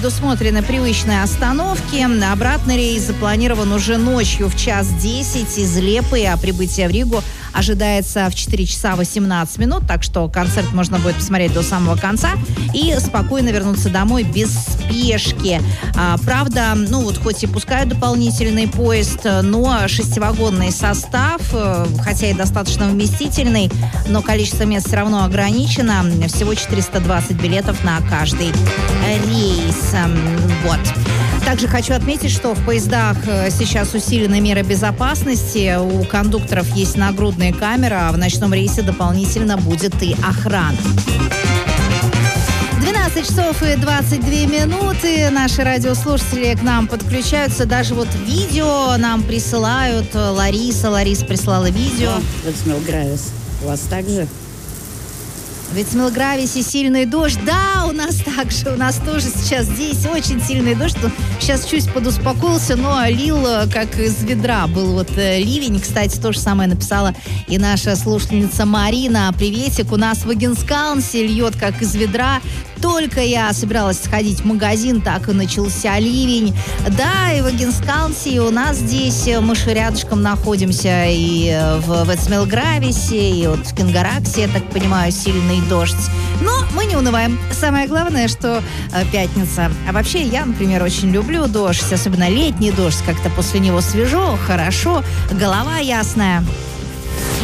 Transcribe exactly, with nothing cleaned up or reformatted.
предусмотрены привычные остановки. Обратный рейс запланирован уже ночью в час десять из Лепы, а прибытие в Ригу ожидается в четыре часа восемнадцать минут, так что концерт можно будет посмотреть до самого конца и спокойно вернуться домой без спешки. А, правда, ну вот хоть и пускают дополнительный поезд, но шестивагонный состав, хотя и достаточно вместительный, но количество мест все равно ограничено. Всего четыреста двадцать билетов на каждый рейс. Вот. Также хочу отметить, что в поездах сейчас усилены меры безопасности. У кондукторов есть нагрудные камеры, а в ночном рейсе дополнительно будет и охрана. двенадцать часов и двадцать две минуты. Наши радиослушатели к нам подключаются. Даже вот видео нам присылают. Лариса. Лариса прислала видео. Вецмилгравис. У вас так же? В Вецмилгрависе сильный дождь. Да, у нас также. У нас тоже сейчас здесь очень сильный дождь. Сейчас чуть подуспокоился, но лил как из ведра. Был вот ливень. Кстати, то же самое написала и наша слушательница Марина. Приветик. У нас в Агенскаунсе льет как из ведра. Только я собиралась сходить в магазин, так и начался ливень. Да, и в Агенскаунсе, и у нас здесь, мы же рядышком находимся, и в Вецмилгрависе, и вот в Кингараксе, я так понимаю, сильный дождь. Но мы не унываем. Самое главное, что э, пятница. А вообще, я, например, очень люблю дождь, особенно летний дождь. Как-то после него свежо, хорошо, голова ясная.